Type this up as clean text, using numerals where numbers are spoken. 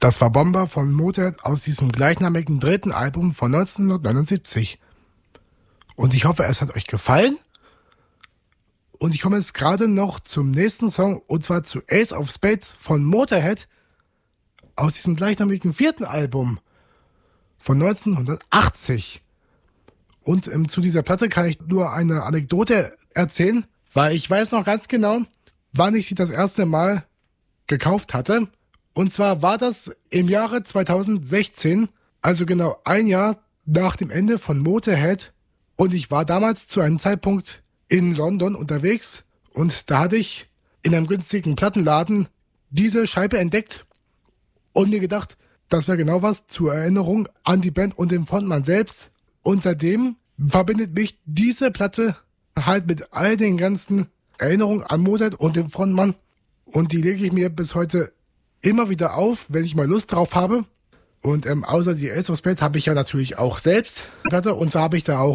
Das war Bomber von Motorhead aus diesem gleichnamigen dritten Album von 1979. Und ich hoffe, es hat euch gefallen. Und ich komme jetzt gerade noch zum nächsten Song, und zwar zu Ace of Spades von Motorhead aus diesem gleichnamigen vierten Album von 1980. Und zu dieser Platte kann ich nur eine Anekdote erzählen, weil ich weiß noch ganz genau, wann ich sie das erste Mal gekauft hatte. Und zwar war das im Jahre 2016, also genau ein Jahr nach dem Ende von Motorhead. Und ich war damals zu einem Zeitpunkt in London unterwegs und da hatte ich in einem günstigen Plattenladen diese Scheibe entdeckt und mir gedacht, das wäre genau was zur Erinnerung an die Band und den Frontmann selbst. Und seitdem verbindet mich diese Platte halt mit all den ganzen Erinnerungen an Motorhead und den Frontmann. Und die lege ich mir bis heute immer wieder auf, wenn ich mal Lust drauf habe. Und außer die Ace of Spades habe ich ja natürlich auch selbst Platte. Und zwar habe ich da auch